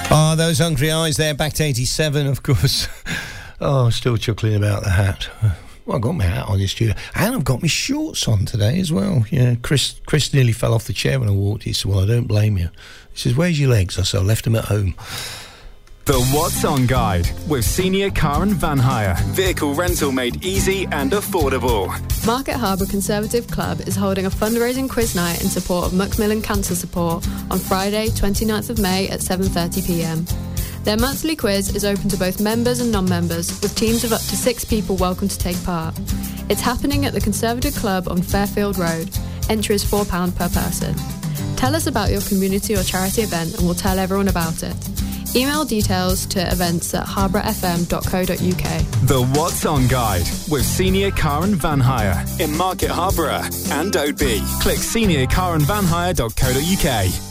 Oh, those hungry eyes there, back to 87, of course. Oh, still chuckling about the hat. Well, I've got my hat on in the studio. And I've got my shorts on today as well. Yeah, Chris nearly fell off the chair when I walked. He said, well, I don't blame you. He says, where's your legs? I said, I left them at home. The What's On Guide with Senior Car and Van Hire. Vehicle rental made easy and affordable. Market Harbour Conservative Club is holding a fundraising quiz night in support of Macmillan Cancer Support on Friday, 29th of May at 7:30pm. Their monthly quiz is open to both members and non-members, with teams of up to 6 people welcome to take part. It's happening at the Conservative Club on Fairfield Road. Entry is £4 per person. Tell us about your community or charity event and we'll tell everyone about it. Email details to events@harbourfm.co.uk. The What's On Guide with Senior Car and Van Hire in Market Harborough and Oadby. Click seniorcarandvanhire.co.uk.